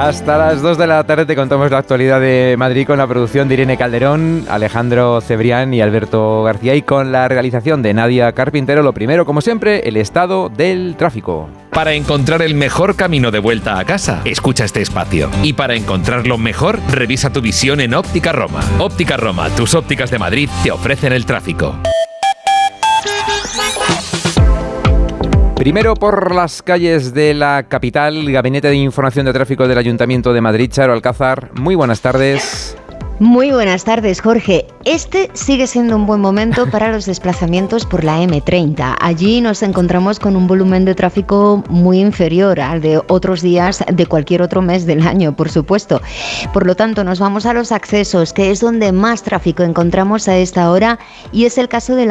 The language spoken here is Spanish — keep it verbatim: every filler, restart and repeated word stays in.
Hasta las dos de la tarde te contamos la actualidad de Madrid con la producción de Irene Calderón, Alejandro Cebrián y Alberto García, y con la realización de Nadia Carpintero. Lo primero, como siempre, el estado del tráfico. Para encontrar el mejor camino de vuelta a casa, escucha este espacio. Y para encontrarlo mejor, revisa tu visión en Óptica Roma. Óptica Roma, tus ópticas de Madrid, te ofrecen el tráfico. Primero por las calles de la capital, Gabinete de Información de Tráfico del Ayuntamiento de Madrid. Charo Alcázar, muy buenas tardes. Muy buenas tardes, Jorge. Este sigue siendo un buen momento para los desplazamientos por la eme treinta. Allí nos encontramos con un volumen de tráfico muy inferior al de otros días de cualquier otro mes del año, por supuesto. Por lo tanto, nos vamos a los accesos, que es donde más tráfico encontramos a esta hora, y es el caso de la